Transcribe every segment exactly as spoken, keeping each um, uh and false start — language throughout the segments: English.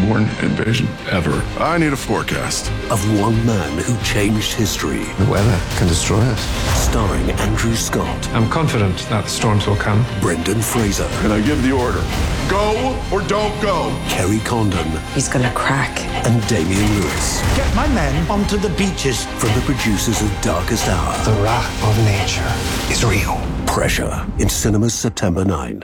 airborne invasion ever. I need a forecast. Of one man who changed history. The weather can destroy us. Starring Andrew Scott. I'm confident that the storms will come. Brendan Fraser. Can I give the order? Go or don't go. Kerry Condon. He's gonna crack. And Damian Lewis. Get my men onto the beaches. From the producers of Darkest Hour. The wrath of nature is real. Pressure in cinemas September ninth.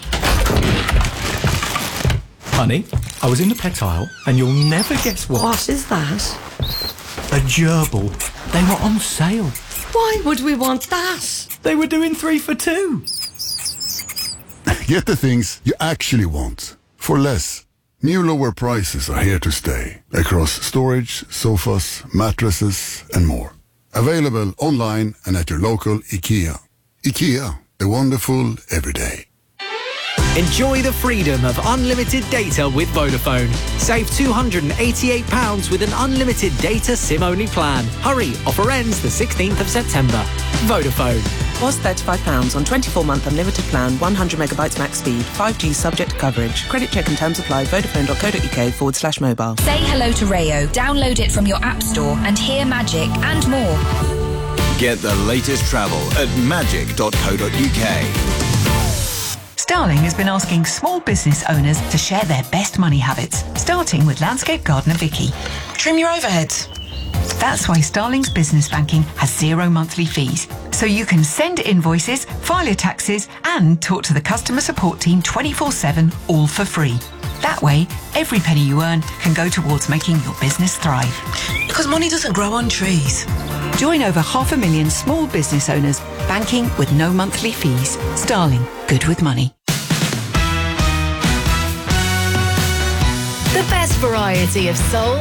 Honey, I was in the pet aisle and you'll never guess what. What is that? A gerbil. They were on sale. Why would we want that? They were doing three for two. Get the things you actually want for less. New lower prices are here to stay across storage, sofas, mattresses and more. Available online and at your local IKEA. IKEA, the wonderful everyday. Enjoy the freedom of unlimited data with Vodafone. Save two hundred eighty-eight pounds with an unlimited data SIM-only plan. Hurry, offer ends the sixteenth of September. Vodafone. Was thirty-five pounds on twenty-four month unlimited plan, one hundred megabytes max speed, five G subject to coverage. Credit check and terms apply. Vodafone.co.uk forward slash mobile. Say hello to Rayo. Download it from your app store and hear magic and more. Get the latest travel at magic dot co dot uk. Starling has been asking small business owners to share their best money habits, starting with landscape gardener Vicky. Trim your overheads. That's why Starling's business banking has zero monthly fees. So you can send invoices, file your taxes, and talk to the customer support team twenty-four seven, all for free. That way, every penny you earn can go towards making your business thrive. Because money doesn't grow on trees. Join over half a million small business owners, banking with no monthly fees. Starling, good with money. The best variety of soul